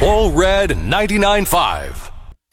All Red 99.5.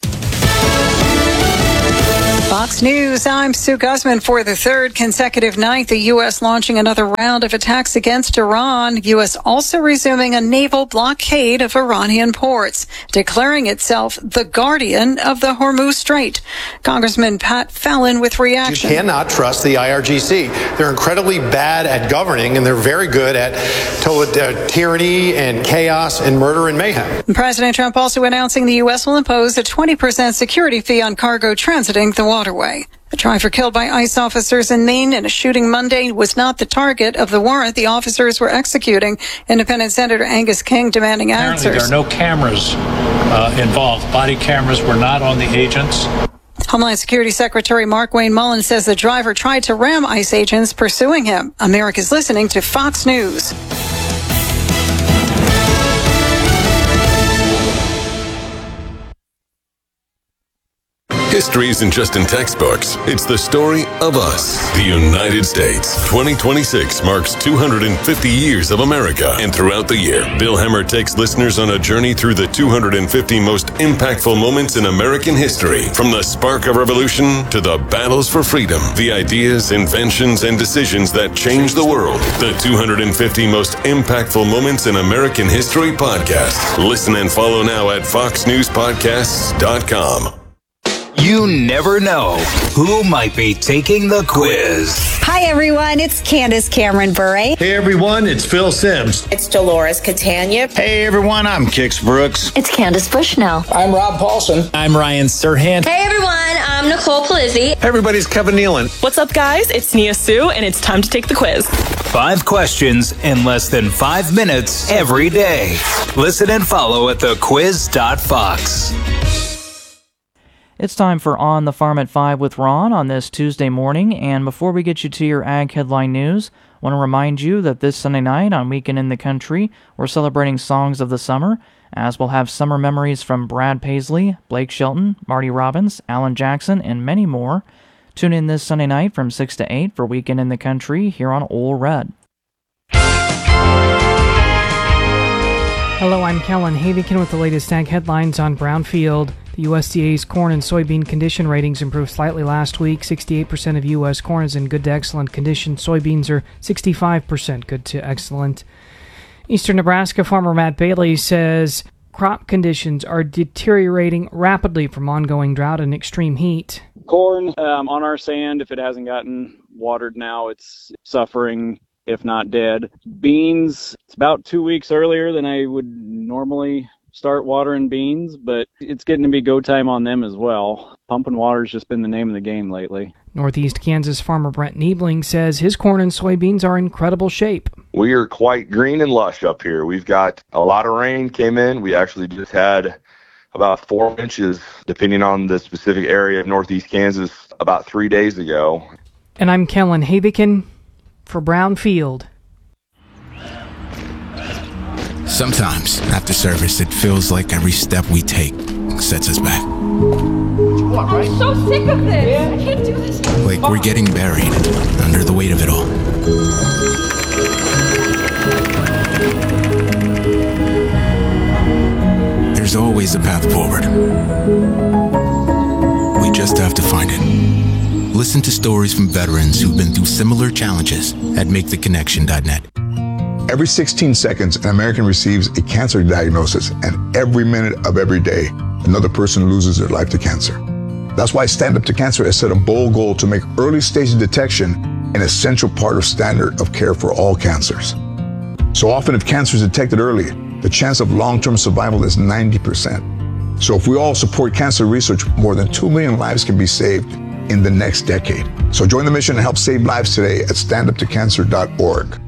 Fox News, I'm Sue Guzman. For the third consecutive night, the U.S. launching another round of attacks against Iran. U.S. also resuming a naval blockade of Iranian ports, declaring itself the guardian of the Hormuz Strait. Congressman Pat Fallon with reaction. You cannot trust the IRGC. They're incredibly bad at governing, and they're very good at tyranny and chaos and murder and mayhem. President Trump also announcing the U.S. will impose a 20% security fee on cargo transiting the waterway. A driver killed by ICE officers in Maine in a shooting Monday was not the target of the warrant the officers were executing. Independent Senator Angus King demanding answers. Apparently there are no cameras involved. Body cameras were not on the agents. Homeland Security Secretary Mark Wayne Mullen says the driver tried to ram ICE agents pursuing him. America's listening to Fox News. History isn't just in textbooks. It's the story of us, the United States. 2026 marks 250 years of America. And throughout the year, Bill Hemmer takes listeners on a journey through the 250 most impactful moments in American history. From the spark of revolution to the battles for freedom, the ideas, inventions, and decisions that changed the world. The 250 most impactful moments in American history podcast. Listen and follow now at foxnewspodcasts.com. You never know who might be taking the quiz. Hi, everyone. It's Candace Cameron Bure. Hey, everyone. It's Phil Sims. It's Dolores Catania. Hey, everyone. I'm Kix Brooks. It's Candace Bushnell. I'm Rob Paulson. I'm Ryan Serhant. Hey, everyone. I'm Nicole Palizzi. Hey, everybody. It's Kevin Nealon. What's up, guys? It's Nia Sue, and it's time to take the quiz. 5 questions in less than 5 minutes every day. Listen and follow at thequiz.fox. It's time for On the Farm at 5 with Ron on this Tuesday morning, and before we get you to your ag headline news, I want to remind you that this Sunday night on Weekend in the Country, we're celebrating Songs of the Summer, as we'll have summer memories from Brad Paisley, Blake Shelton, Marty Robbins, Alan Jackson, and many more. Tune in this Sunday night from 6 to 8 for Weekend in the Country here on Ole Red. Hello, I'm Kellen Havikin with the latest ag headlines on Brownfield. The USDA's corn and soybean condition ratings improved slightly last week. 68% of U.S. corn is in good to excellent condition. Soybeans are 65% good to excellent. Eastern Nebraska farmer Matt Bailey says crop conditions are deteriorating rapidly from ongoing drought and extreme heat. Corn on our sand, if it hasn't gotten watered now, it's suffering, if not dead. Beans, it's about 2 weeks earlier than I would normally start watering beans, but it's getting to be go time on them as well. Pumping water's just been the name of the game lately. Northeast Kansas farmer Brent Niebling says his corn and soybeans are in incredible shape. We are quite green and lush up here. We've got a lot of rain came in. We actually just had about 4 inches, depending on the specific area of Northeast Kansas, about 3 days ago. And I'm Kellen Havikin for Brownfield. Sometimes, after service, it feels like every step we take sets us back. I'm so sick of this. I can't do this. Like we're getting buried under the weight of it all. There's always a path forward. We just have to find it. Listen to stories from veterans who've been through similar challenges at MakeTheConnection.net. Every 16 seconds, an American receives a cancer diagnosis, and every minute of every day, another person loses their life to cancer. That's why Stand Up to Cancer has set a bold goal to make early stage detection an essential part of standard of care for all cancers. So often, if cancer is detected early, the chance of long-term survival is 90%. So if we all support cancer research, more than 2 million lives can be saved in the next decade. So join the mission and help save lives today at standuptocancer.org.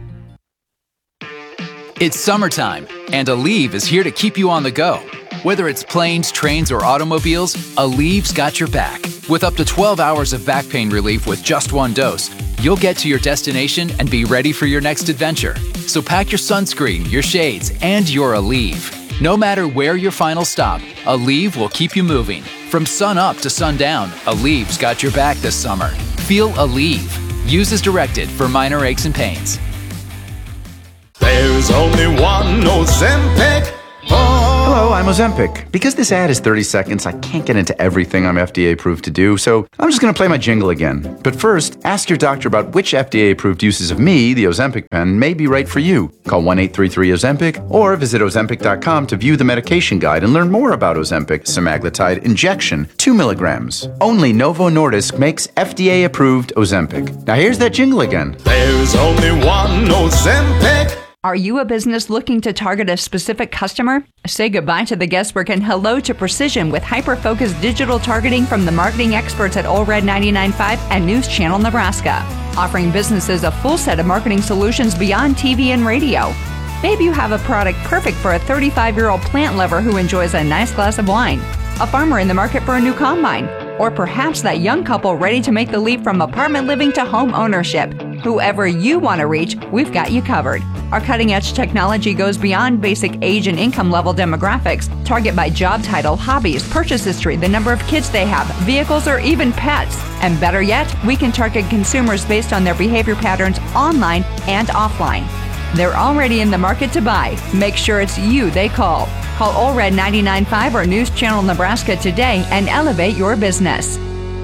It's summertime, and Aleve is here to keep you on the go. Whether it's planes, trains, or automobiles, Aleve's got your back. With up to 12 hours of back pain relief with just 1 dose, you'll get to your destination and be ready for your next adventure. So pack your sunscreen, your shades, and your Aleve. No matter where your final stop, Aleve will keep you moving. From sun up to sundown, Aleve's got your back this summer. Feel Aleve. Use as directed for minor aches and pains. There's only one Ozempic. Hello, I'm Ozempic. Because this ad is 30 seconds, I can't get into everything I'm FDA approved to do, so I'm just going to play my jingle again. But first, ask your doctor about which FDA approved uses of me, the Ozempic pen, may be right for you. Call 1-833-OZEMPIC or visit Ozempic.com to view the medication guide and learn more about Ozempic semaglutide injection, 2 milligrams. Only Novo Nordisk makes FDA approved Ozempic. Now here's that jingle again. There's only one Ozempic. Are you a business looking to target a specific customer? Say goodbye to the guesswork and hello to precision with hyper-focused digital targeting from the marketing experts at Ole Red 99.5 and News Channel Nebraska, offering businesses a full set of marketing solutions beyond TV and radio. Maybe you have a product perfect for a 35-year-old plant lover who enjoys a nice glass of wine, a farmer in the market for a new combine, or perhaps that young couple ready to make the leap from apartment living to home ownership. Whoever you want to reach, we've got you covered. Our cutting-edge technology goes beyond basic age and income level demographics, target by job title, hobbies, purchase history, the number of kids they have, vehicles, or even pets. And better yet, we can target consumers based on their behavior patterns online and offline. They're already in the market to buy. Make sure it's you they call. Call Ole Red 99.5 or News Channel Nebraska today and elevate your business.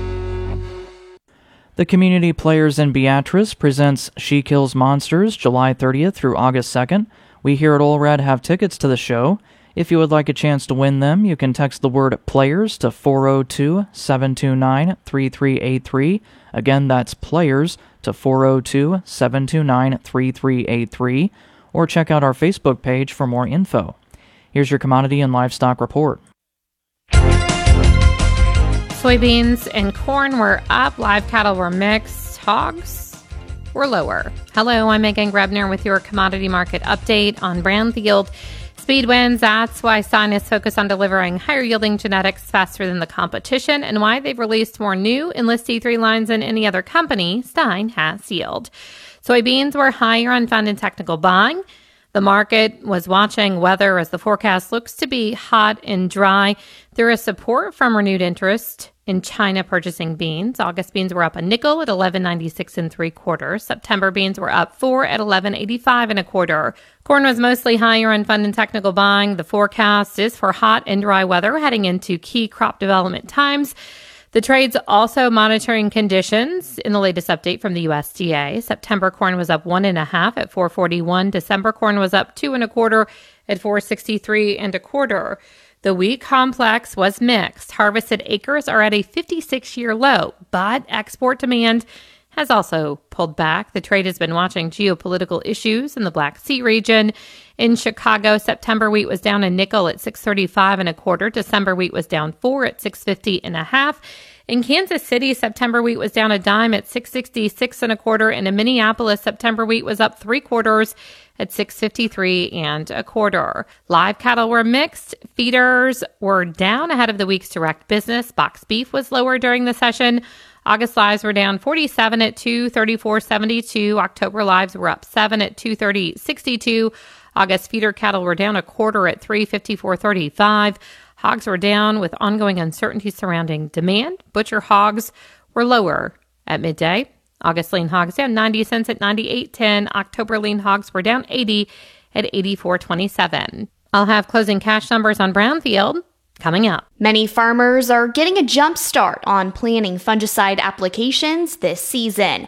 The Community Players in Beatrice presents She Kills Monsters July 30th through August 2nd. We here at Ole Red have tickets to the show. If you would like a chance to win them, you can text the word PLAYERS to 402-729-3383. Again, that's PLAYERS to 402-729-3383. Or check out our Facebook page for more info. Here's your commodity and livestock report. Soybeans and corn were up. Live cattle were mixed. Hogs were lower. Hello, I'm Megan Grebner with your commodity market update on Brownfield. Speed wins. That's why Stein is focused on delivering higher yielding genetics faster than the competition and why they've released more new Enlist E3 lines than any other company. Stein has yield. Soybeans were higher on fund and technical buying. The market was watching weather as the forecast looks to be hot and dry. There is support from renewed interest in China purchasing beans. August beans were up a nickel at $11.96 3/4. September beans were up 4 at $11.85 1/4. Corn was mostly higher on fund and technical buying. The forecast is for hot and dry weather heading into key crop development times. The trade's also monitoring conditions in the latest update from the USDA. September corn was up 1.5 at $4.41. December corn was up 2 1/4 at $4.63 1/4. The wheat complex was mixed. Harvested acres are at a 56-year low, but export demand has also pulled back. The trade has been watching geopolitical issues in the Black Sea region. In Chicago, September wheat was down a nickel at $6.35 1/4. December wheat was down 4 at $6.50 1/2. In Kansas City, September wheat was down a dime at $6.66 1/4. And in Minneapolis, September wheat was up 3/4 at $6.53 1/4. Live cattle were mixed. Feeders were down ahead of the week's direct business. Box beef was lower during the session. August lives were down 47 at $234.72. October lives were up 7 at $230.62. August feeder cattle were down 1/4 at $354.35. Hogs were down with ongoing uncertainty surrounding demand. Butcher hogs were lower at midday. August lean hogs down 90 cents at 98.10. October lean hogs were down 80 at 84.27. I'll have closing cash numbers on Brownfield coming up. Many farmers are getting a jump start on planning fungicide applications this season.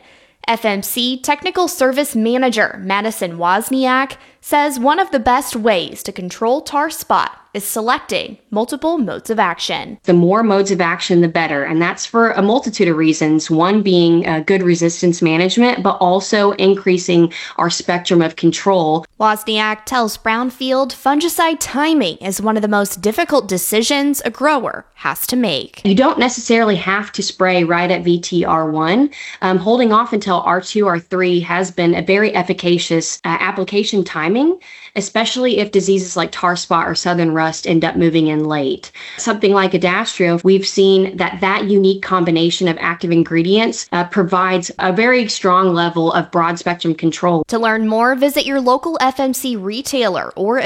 FMC Technical Service Manager Madison Wozniak says one of the best ways to control tar spot is selecting multiple modes of action. The more modes of action, the better. And that's for a multitude of reasons. One being good resistance management, but also increasing our spectrum of control. Wozniak tells Brownfield fungicide timing is one of the most difficult decisions a grower has to make. You don't necessarily have to spray right at VTR1. Holding off until R2, R3 has been a very efficacious application timing, especially if diseases like tar spot or southern rust end up moving in late. Something like Adastrio, we've seen that unique combination of active ingredients provides a very strong level of broad spectrum control. To learn more, visit your local FMC retailer or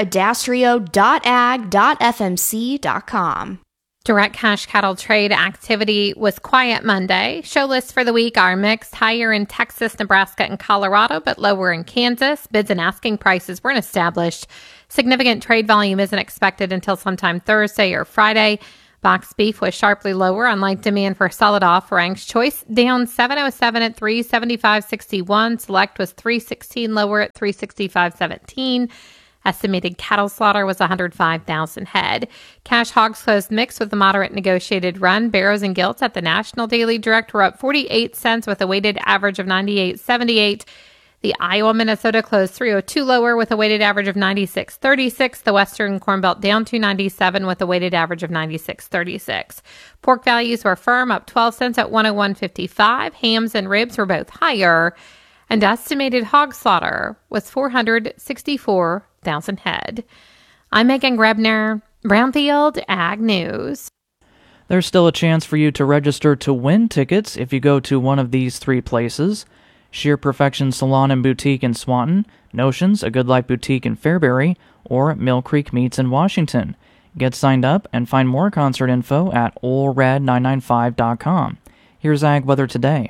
adastrio.ag.fmc.com. Direct cash cattle trade activity was quiet Monday. Show lists for the week are mixed, higher in Texas, Nebraska, and Colorado, but lower in Kansas. Bids and asking prices weren't established. Significant trade volume isn't expected until sometime Thursday or Friday. Box beef was sharply lower on light demand for solid offerings. Choice down $7.07 at $375.61. Select was $3.16 lower at $365.17. Estimated cattle slaughter was 105,000 head. Cash hogs closed mixed with a moderate negotiated run. Barrows and gilts at the National Daily Direct were up 48 cents with a weighted average of 98.78. The Iowa-Minnesota closed 302 lower with a weighted average of 96.36. The Western Corn Belt down 297 with a weighted average of 96.36. Pork values were firm, up 12 cents at 101.55. Hams and ribs were both higher. And estimated hog slaughter was 464,000 head. I'm Megan Grebner, Brownfield Ag News. There's still a chance for you to register to win tickets if you go to one of these three places: Sheer Perfection Salon and Boutique in Swanton, Notions, A Good Life Boutique in Fairbury, or Mill Creek Meats in Washington. Get signed up and find more concert info at olred995.com. Here's Ag Weather Today.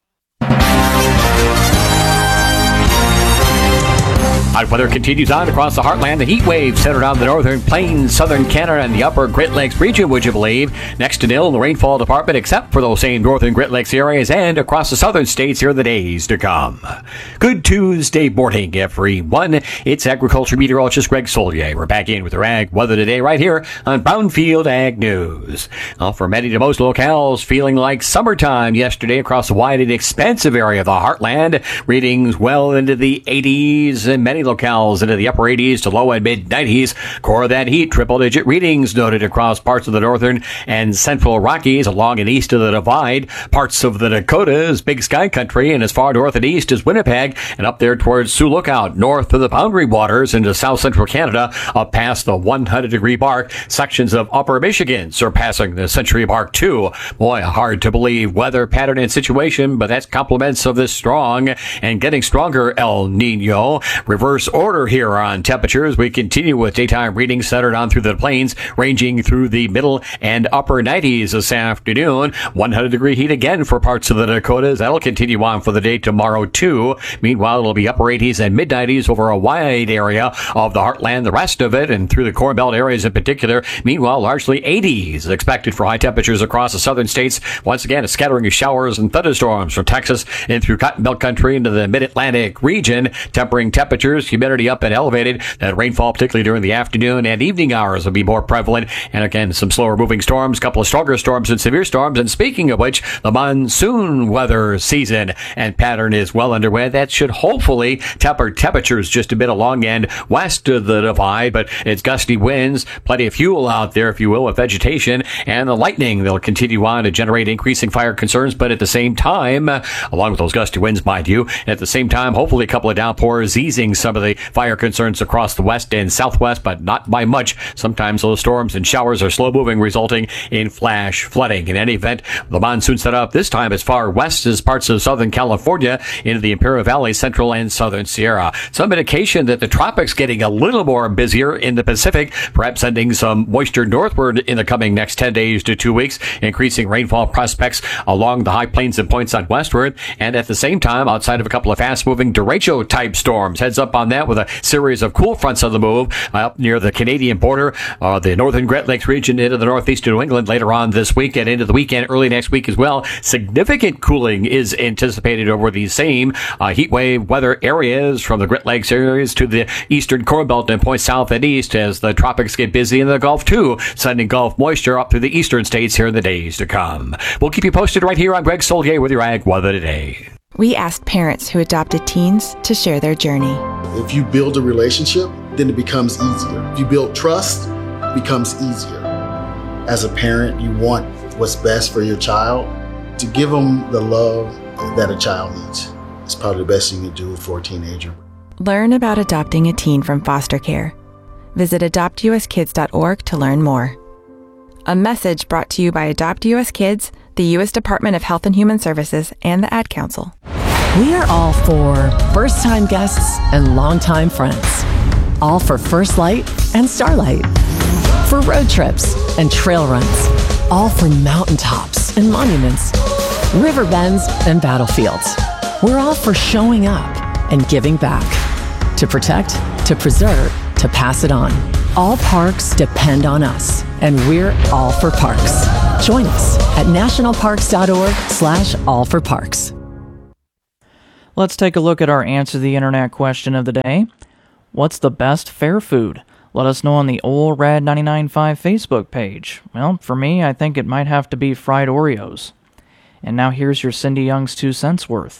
Hot weather continues on across the heartland. The heat wave centered on the northern plains, southern Canada, and the upper Great Lakes region, would you believe? Next to nil in the rainfall department, except for those same northern Great Lakes areas and across the southern states here in the days to come. Good Tuesday morning, everyone. It's agriculture meteorologist Greg Solier. We're back in with our Ag Weather Today right here on Brownfield Ag News. Well, for many to most locales, feeling like summertime yesterday across the wide and expansive area of the heartland. Readings well into the 80s and many locales into the upper 80s to low and mid 90s. Core of that heat, triple-digit readings noted across parts of the northern and central Rockies, along and east of the Divide, parts of the Dakotas, Big Sky Country, and as far north and east as Winnipeg, and up there towards Sioux Lookout, north of the Boundary Waters into south central Canada, up past the 100-degree mark. Sections of upper Michigan surpassing the century mark too. Boy, hard to believe weather pattern and situation, but that's compliments of this strong and getting stronger El Nino. Reverse order here on temperatures. We continue with daytime readings centered on through the plains, ranging through the middle and upper 90s this afternoon. 100-degree heat again for parts of the Dakotas. That'll continue on for the day tomorrow too. Meanwhile, it'll be upper 80s and mid 90s over a wide area of the heartland. The rest of it, and through the Corn Belt areas in particular, meanwhile, largely 80s expected for high temperatures across the southern states. Once again, a scattering of showers and thunderstorms from Texas and through Cotton Belt country into the mid-Atlantic region, tempering temperatures. Humidity up and elevated. That rainfall, particularly during the afternoon and evening hours, will be more prevalent. And again, some slower moving storms, a couple of stronger storms and severe storms. And speaking of which, the monsoon weather season and pattern is well underway. That should hopefully temper temperatures just a bit along and west of the Divide. But it's gusty winds, plenty of fuel out there, if you will, with vegetation and the lightning. They'll continue on to generate increasing fire concerns. But at the same time, along with those gusty winds, mind you, at the same time, hopefully a couple of downpours easing some of the fire concerns across the west and southwest, but not by much. Sometimes those storms and showers are slow moving, resulting in flash flooding. In any event, the monsoon set up this time as far west as parts of southern California into the Imperial Valley, central and southern Sierra. Some indication that the tropics getting a little more busier in the Pacific, perhaps sending some moisture northward in the coming next 10 days to 2 weeks, increasing rainfall prospects along the high plains and points out westward. And at the same time, outside of a couple of fast moving derecho type storms, heads up on that with a series of cool fronts on the move up near the Canadian border, the northern Great Lakes region into the northeast of New England later on this week and into the weekend, early next week as well. Significant cooling is anticipated over these same heat wave weather areas from the Great Lakes areas to the eastern Corn Belt and points south and east as the tropics get busy in the Gulf too, sending Gulf moisture up through the eastern states here in the days to come. We'll keep you posted right here on Greg Solier with your Ag Weather Today. We asked parents who adopted teens to share their journey. If you build a relationship, then it becomes easier. If you build trust, it becomes easier. As a parent, you want what's best for your child. To give them the love that a child needs is probably the best thing you can do for a teenager. Learn about adopting a teen from foster care. Visit adoptuskids.org to learn more. A message brought to you by Adopt US Kids, the U.S. Department of Health and Human Services, and the Ad Council. We are all for first-time guests and longtime friends. All for First Light and Starlight. For road trips and trail runs. All for mountaintops and monuments, river bends and battlefields. We're all for showing up and giving back. To protect, to preserve, to pass it on. All parks depend on us, and we're all for parks. Join us at nationalparks.org/allforparks. Let's take a look at our Answer the Internet question of the day. What's the best fair food? Let us know on the Ole Red 99.5 Facebook page. Well, for me, I think it might have to be fried Oreos. And now here's your Cindy Young's 2 cents worth.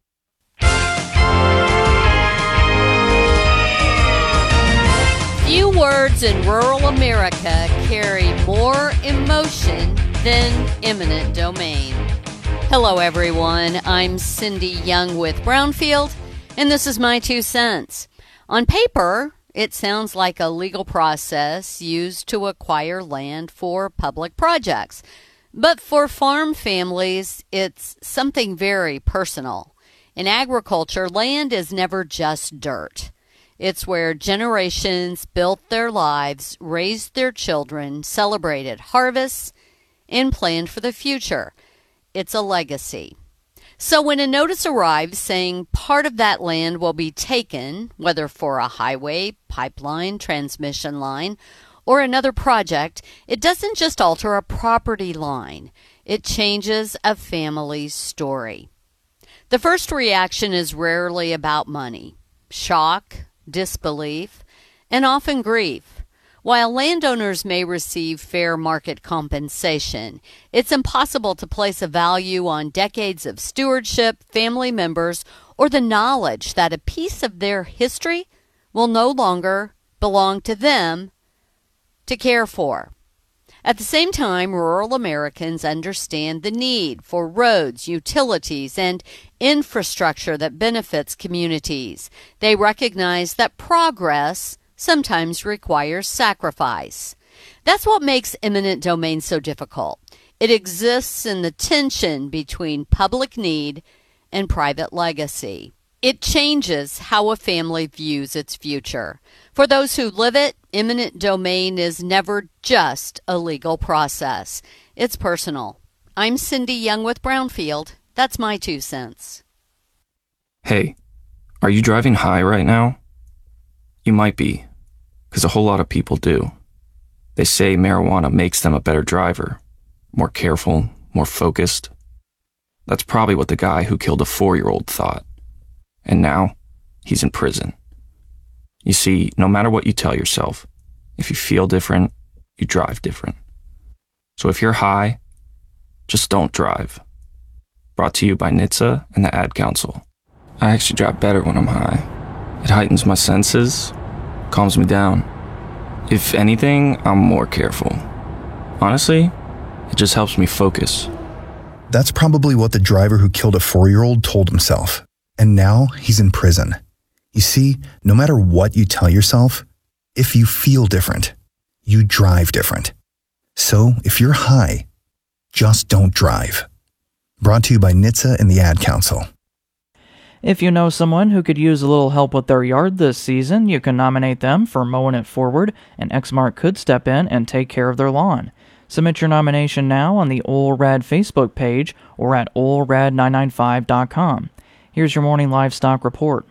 Few words in rural America carry more emotion than eminent domain. Hello, everyone. I'm Cindy Young with Brownfield, and this is my 2 cents. On paper, it sounds like a legal process used to acquire land for public projects. But for farm families, it's something very personal. In agriculture, land is never just dirt. It's where generations built their lives, raised their children, celebrated harvests, and planned for the future. It's a legacy. So when a notice arrives saying part of that land will be taken, whether for a highway, pipeline, transmission line, or another project, it doesn't just alter a property line. It changes a family's story. The first reaction is rarely about money. Shock, disbelief, and often grief. While landowners may receive fair market compensation, it's impossible to place a value on decades of stewardship, family members, or the knowledge that a piece of their history will no longer belong to them to care for. At the same time, rural Americans understand the need for roads, utilities, and infrastructure that benefits communities. They recognize that progress sometimes requires sacrifice. That's what makes eminent domain so difficult. It exists in the tension between public need and private legacy. It changes how a family views its future. For those who live it, eminent domain is never just a legal process. It's personal. I'm Cindy Young with Brownfield. That's my 2 cents. Hey, are you driving high right now? You might be, because a whole lot of people do. They say marijuana makes them a better driver, more careful, more focused. That's probably what the guy who killed a 4-year-old thought. And now, he's in prison. You see, no matter what you tell yourself, if you feel different, you drive different. So if you're high, just don't drive. Brought to you by NHTSA and the Ad Council. I actually drive better when I'm high. It heightens my senses, calms me down. If anything, I'm more careful. Honestly, it just helps me focus. That's probably what the driver who killed a 4-year-old told himself. And now he's in prison. You see, no matter what you tell yourself, if you feel different, you drive different. So if you're high, just don't drive. Brought to you by NHTSA and the Ad Council. If you know someone who could use a little help with their yard this season, you can nominate them for mowing it forward, and Exmark could step in and take care of their lawn. Submit your nomination now on the Ole Red Facebook page or at olered995.com. Here's your morning livestock report.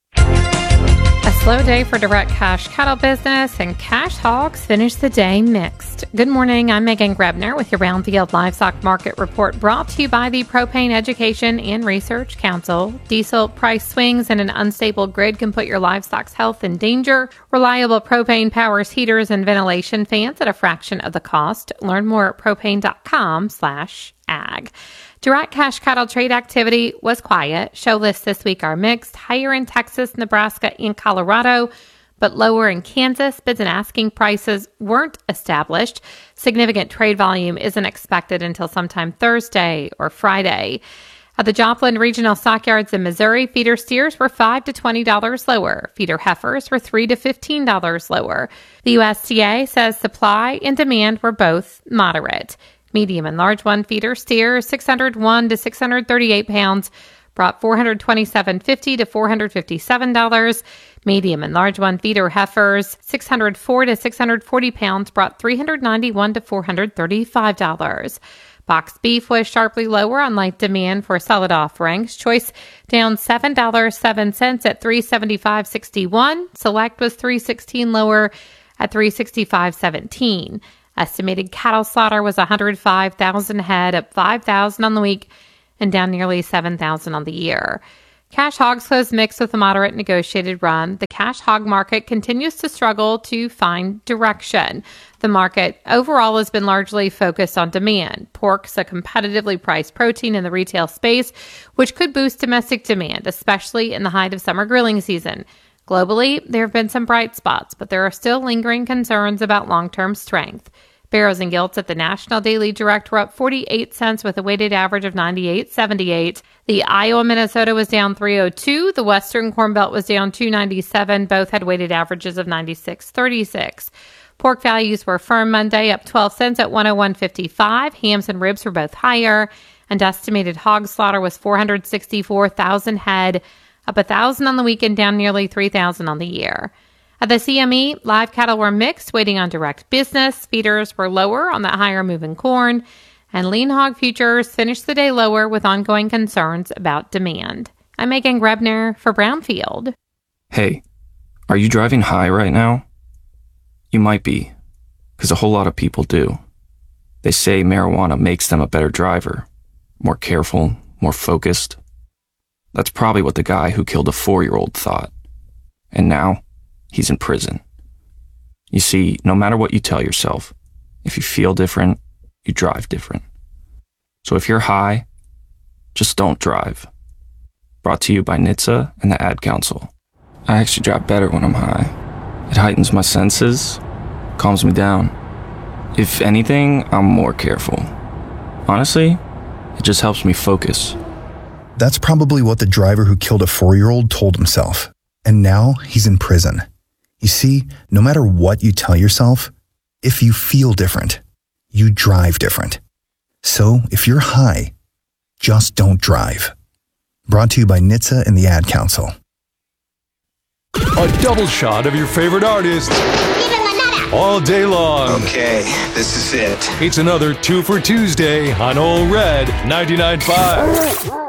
A slow day for direct cash cattle business, and cash hogs finished the day mixed. Good morning, I'm Megan Grebner with your Brownfield Livestock Market Report, brought to you by the Propane Education and Research Council. Diesel price swings and an unstable grid can put your livestock's health in danger. Reliable propane powers heaters and ventilation fans at a fraction of the cost. Learn more at propane.com/ag. Direct cash cattle trade activity was quiet. Show lists this week are mixed, higher in Texas, Nebraska, and Colorado, but lower in Kansas. Bids and asking prices weren't established. Significant trade volume isn't expected until sometime Thursday or Friday. At the Joplin Regional Stockyards in Missouri, feeder steers were $5 to $20 lower. Feeder heifers were $3 to $15 lower. The USDA says supply and demand were both moderate. Medium and large one feeder steers, 601 to 638 pounds, brought $427.50 to $457. Medium and large one feeder heifers, 604 to 640 pounds, brought $391 to $435. Box beef was sharply lower on light demand for solid off-ranks. Choice down $7.07 at $375.61. Select was $3.16 lower at $365.17. Estimated cattle slaughter was 105,000 head, up 5,000 on the week and down nearly 7,000 on the year. Cash hogs closed mixed with a moderate negotiated run. The cash hog market continues to struggle to find direction. The market overall has been largely focused on demand. Pork's a competitively priced protein in the retail space, which could boost domestic demand, especially in the height of summer grilling season. Globally, there have been some bright spots, but there are still lingering concerns about long-term strength. Barrows and Gilts at the National Daily Direct were up 48 cents with a weighted average of 98.78. The Iowa Minnesota was down 3.02. The Western Corn Belt was down 2.97. Both had weighted averages of 96.36. Pork values were firm Monday, up 12 cents at 101.55. Hams and ribs were both higher, and estimated hog slaughter was 464,000 head, up 1,000 on the weekend, down nearly 3,000 on the year. At the CME, live cattle were mixed, waiting on direct business. Feeders were lower on that higher moving corn, and lean hog futures finished the day lower with ongoing concerns about demand. I'm Megan Grebner for Brownfield. Hey, are you driving high right now? You might be, because a whole lot of people do. They say marijuana makes them a better driver, more careful, more focused. That's probably what the guy who killed a 4-year-old thought. And now, he's in prison. You see, no matter what you tell yourself, if you feel different, you drive different. So if you're high, just don't drive. Brought to you by NHTSA and the Ad Council. I actually drive better when I'm high. It heightens my senses, calms me down. If anything, I'm more careful. Honestly, it just helps me focus. That's probably what the driver who killed a 4-year-old told himself. And now he's in prison. You see, no matter what you tell yourself, if you feel different, you drive different. So if you're high, just don't drive. Brought to you by NHTSA and the Ad Council. A double shot of your favorite artist all day long. Okay, this is it. It's another 2 for Tuesday on Old Red 99.5.